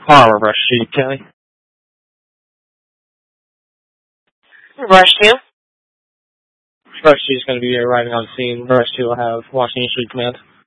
Armor Rush 2, Kelly. Rush 2? Rush 2 is going to be arriving on scene. Rush 2 will have Washington Street Command.